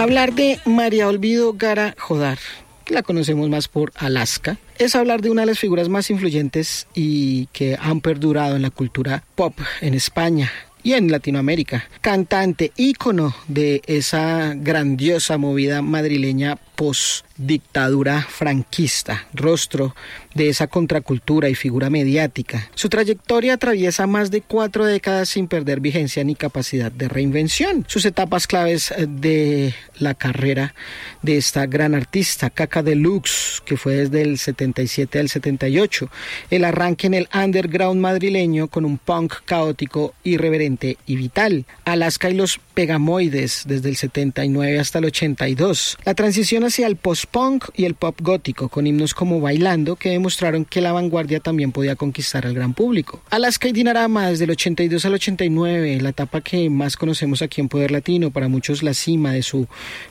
Hablar de María Olvido Gara Jodar, que la conocemos más por Alaska, es hablar de una de las figuras más influyentes y que han perdurado en la cultura pop en España y en Latinoamérica. Cantante, ícono de esa grandiosa movida madrileña post-dictadura franquista, rostro de esa contracultura y figura mediática. Su trayectoria atraviesa más de 4 décadas sin perder vigencia ni capacidad de reinvención. Sus etapas claves de la carrera de esta gran artista, Caca Deluxe, que fue desde el 77 al 78, el arranque en el underground madrileño con un punk caótico, irreverente y vital, Alaska y los Pegamoides desde el 79 hasta el 82, la transición hacia el post-punk y el pop gótico con himnos como Bailando que demostraron que la vanguardia también podía conquistar al gran público. Alaska y Dinarama desde el 82 al 89, la etapa que más conocemos aquí en Poder Latino, para muchos la cima de su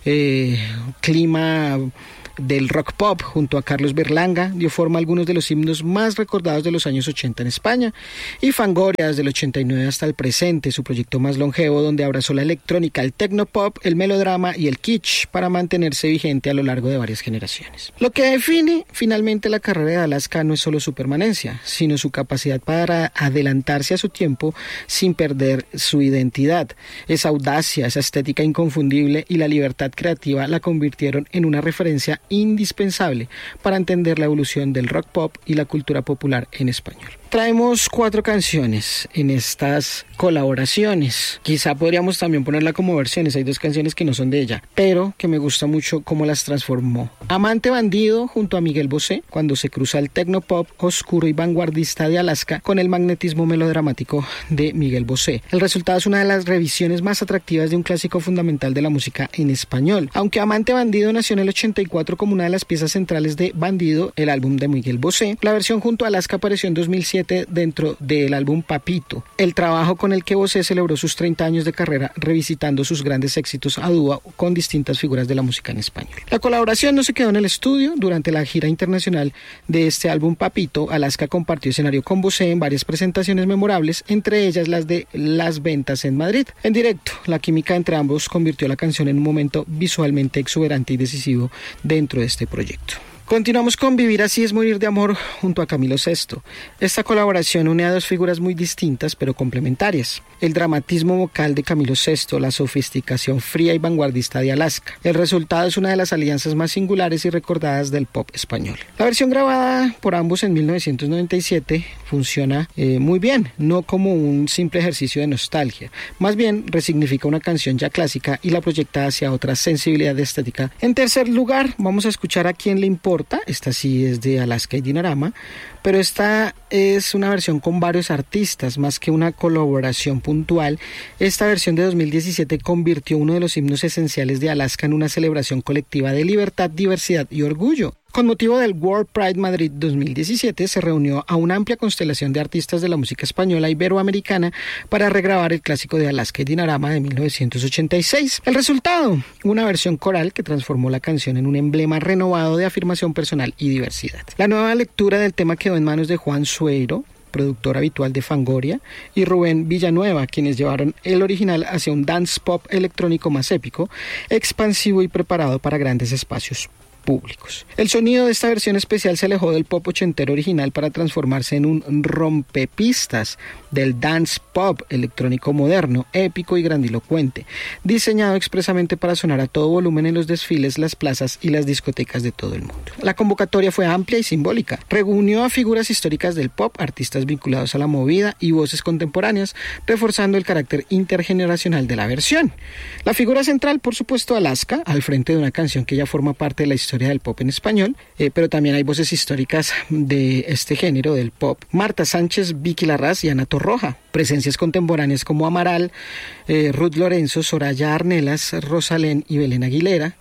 clima del rock pop, junto a Carlos Berlanga, dio forma a algunos de los himnos más recordados de los años 80 en España, y Fangoria desde el 89 hasta el presente, su proyecto más longevo, donde abrazó la electrónica, el tecnopop, el melodrama y el kitsch para mantenerse vigente a lo largo de varias generaciones. Lo que define finalmente la carrera de Alaska no es solo su permanencia, sino su capacidad para adelantarse a su tiempo sin perder su identidad. Esa audacia, esa estética inconfundible y la libertad creativa la convirtieron en una referencia indispensable para entender la evolución del rock pop y la cultura popular en español. Traemos 4 canciones en estas colaboraciones. Quizá podríamos también ponerla como versiones. Hay 2 canciones que no son de ella, pero que me gusta mucho cómo las transformó. Amante Bandido junto a Miguel Bosé, cuando se cruza el tecnopop oscuro y vanguardista de Alaska con el magnetismo melodramático de Miguel Bosé. El resultado es una de las revisiones más atractivas de un clásico fundamental de la música en español. Aunque Amante Bandido nació en el 84 como una de las piezas centrales de Bandido, el álbum de Miguel Bosé, la versión junto a Alaska apareció en 2007 dentro del álbum Papito, el trabajo con el que Bosé celebró sus 30 años de carrera revisitando sus grandes éxitos a dúo con distintas figuras de la música en español. La colaboración no se quedó en el estudio. Durante la gira internacional de este álbum Papito, Alaska compartió escenario con Bosé en varias presentaciones memorables, entre ellas las de Las Ventas en Madrid. En directo, la química entre ambos convirtió la canción en un momento visualmente exuberante y decisivo dentro de este proyecto. Continuamos con Vivir así es morir de amor junto a Camilo Sesto. Esta colaboración une a 2 figuras muy distintas pero complementarias. El dramatismo vocal de Camilo Sesto, la sofisticación fría y vanguardista de Alaska. El resultado es una de las alianzas más singulares y recordadas del pop español. La versión grabada por ambos en 1997 funciona muy bien, no como un simple ejercicio de nostalgia. Más bien resignifica una canción ya clásica y la proyecta hacia otra sensibilidad estética. En tercer lugar, vamos a escuchar A Quién le importa. Esta sí es de Alaska y Dinarama, pero esta es una versión con varios artistas, más que una colaboración puntual. Esta versión de 2017 convirtió uno de los himnos esenciales de Alaska en una celebración colectiva de libertad, diversidad y orgullo. Con motivo del World Pride Madrid 2017 se reunió a una amplia constelación de artistas de la música española iberoamericana para regrabar el clásico de Alaska y Dinarama de 1986. El resultado, una versión coral que transformó la canción en un emblema renovado de afirmación personal y diversidad. La nueva lectura del tema quedó en manos de Juan Sueiro, productor habitual de Fangoria, y Rubén Villanueva, quienes llevaron el original hacia un dance pop electrónico más épico, expansivo y preparado para grandes espacios públicos. El sonido de esta versión especial se alejó del pop ochentero original para transformarse en un rompepistas del dance pop electrónico moderno, épico y grandilocuente, diseñado expresamente para sonar a todo volumen en los desfiles, las plazas y las discotecas de todo el mundo. La convocatoria fue amplia y simbólica. Reunió a figuras históricas del pop, artistas vinculados a la movida y voces contemporáneas, reforzando el carácter intergeneracional de la versión. La figura central, por supuesto, Alaska, al frente de una canción que ya forma parte de la historia del pop en español, pero también hay voces históricas de este género del pop. Marta Sánchez, Vicky Larraz y Ana Torroja. Presencias contemporáneas como Amaral, Ruth Lorenzo, Soraya Arnelas, Rosalén y Belén Aguilera.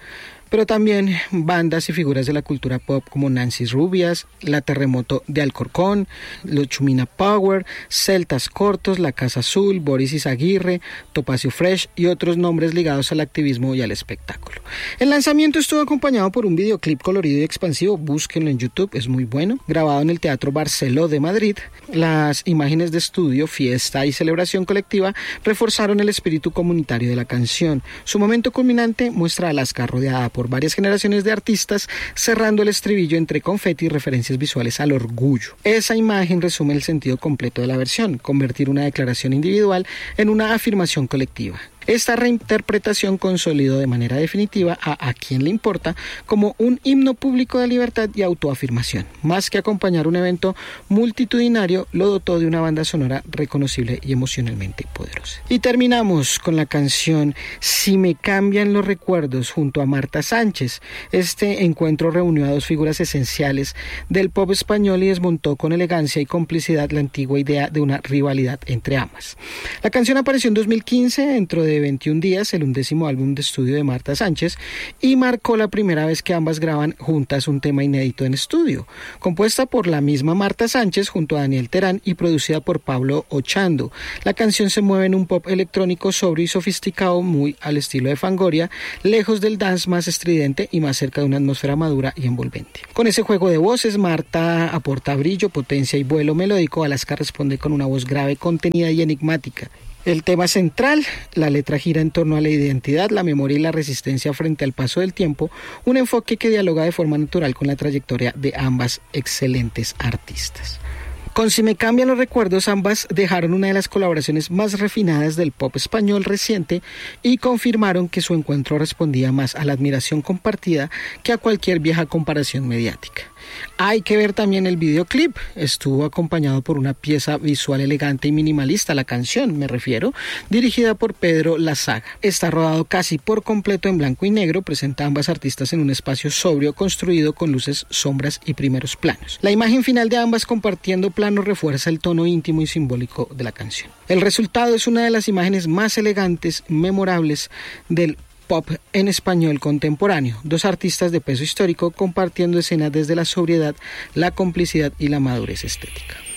pero también bandas y figuras de la cultura pop como Nancy Rubias, La Terremoto de Alcorcón, Los Chumina Power, Celtas Cortos, La Casa Azul, Boris Izaguirre, Topacio Fresh y otros nombres ligados al activismo y al espectáculo. El lanzamiento estuvo acompañado por un videoclip colorido y expansivo, búsquenlo en YouTube, es muy bueno, grabado en el Teatro Barceló de Madrid. Las imágenes de estudio, fiesta y celebración colectiva reforzaron el espíritu comunitario de la canción. Su momento culminante muestra a Alaska rodeada por varias generaciones de artistas, cerrando el estribillo entre confeti y referencias visuales al orgullo. Esa imagen resume el sentido completo de la versión, convertir una declaración individual en una afirmación colectiva. Esta reinterpretación consolidó de manera definitiva a quien le importa como un himno público de libertad y autoafirmación. Más que acompañar un evento multitudinario, lo dotó de una banda sonora reconocible y emocionalmente poderosa. Y terminamos con la canción Si me cambian los recuerdos junto a Marta Sánchez. Este encuentro reunió a dos figuras esenciales del pop español y desmontó con elegancia y complicidad la antigua idea de una rivalidad entre ambas. La canción apareció en 2015 dentro de 21 días, el 11º álbum de estudio de Marta Sánchez, y marcó la primera vez que ambas graban juntas un tema inédito en estudio. Compuesta por la misma Marta Sánchez junto a Daniel Terán y producida por Pablo Ochando, la canción se mueve en un pop electrónico sobrio y sofisticado, muy al estilo de Fangoria, lejos del dance más estridente y más cerca de una atmósfera madura y envolvente. Con ese juego de voces, Marta aporta brillo, potencia y vuelo melódico. Alaska responde con una voz grave, contenida y enigmática. El tema central, la letra gira en torno a la identidad, la memoria y la resistencia frente al paso del tiempo, un enfoque que dialoga de forma natural con la trayectoria de ambas excelentes artistas. Con Si me cambian los recuerdos, ambas dejaron una de las colaboraciones más refinadas del pop español reciente y confirmaron que su encuentro respondía más a la admiración compartida que a cualquier vieja comparación mediática. Hay que ver también el videoclip, estuvo acompañado por una pieza visual elegante y minimalista, la canción me refiero, dirigida por Pedro Lazaga. Está rodado casi por completo en blanco y negro, presenta a ambas artistas en un espacio sobrio construido con luces, sombras y primeros planos. La imagen final de ambas compartiendo planos refuerza el tono íntimo y simbólico de la canción. El resultado es una de las imágenes más elegantes, memorables del pop en español contemporáneo, dos artistas de peso histórico compartiendo escenas desde la sobriedad, la complicidad y la madurez estética.